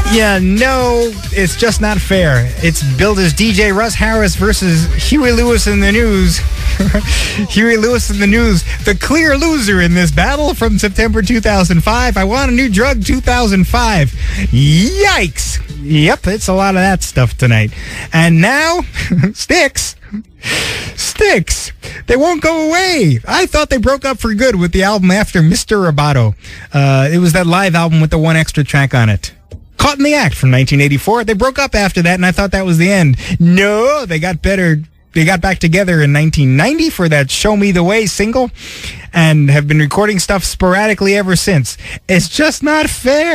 Yeah, no, it's just not fair. It's billed as DJ Russ Harris versus Huey Lewis in the News. Huey Lewis in the News, the clear loser in this battle from September 2005. I Want a New Drug 2005. Yikes. Yep, it's a lot of that stuff tonight. And now, Styx. They won't go away. I thought they broke up for good with the album after Mr. Roboto. It was that live album with the one extra track on it. Caught in the Act from 1984. They broke up after that, and I thought that was the end. No, they got better. They got back together in 1990 for that Show Me the Way single and have been recording stuff sporadically ever since. It's just not fair.